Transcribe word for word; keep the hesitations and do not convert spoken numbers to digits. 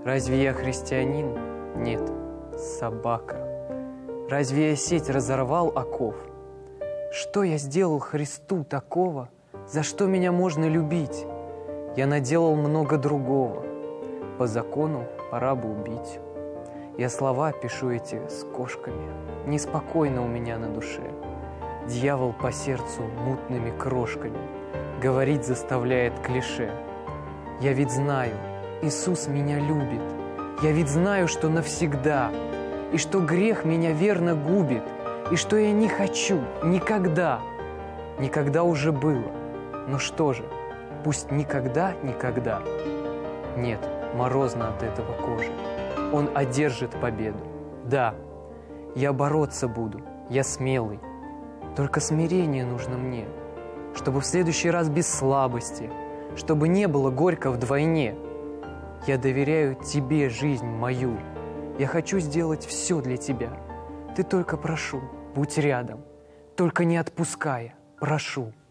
Разве я христианин? Нет, собака. Разве я сеть разорвал оков? Что я сделал Христу такого, за что меня можно любить? Я наделал много другого. По закону пора бы убить. Я слова пишу эти с кошками. Неспокойно у меня на душе. Дьявол по сердцу мутными крошками говорить заставляет клише. Я ведь знаю, Иисус меня любит. Я ведь знаю, что навсегда, и что грех меня верно губит, и что я не хочу никогда. Никогда уже было. Но что же, пусть никогда, никогда. Нет, морозно от этого кожи. Он одержит победу. Да, я бороться буду, я смелый. Только смирение нужно мне, чтобы в следующий раз без слабости, чтобы не было горько вдвойне. Я доверяю тебе жизнь мою. Я хочу сделать все для тебя. Ты только прошу, будь рядом, только не отпуская, прошу.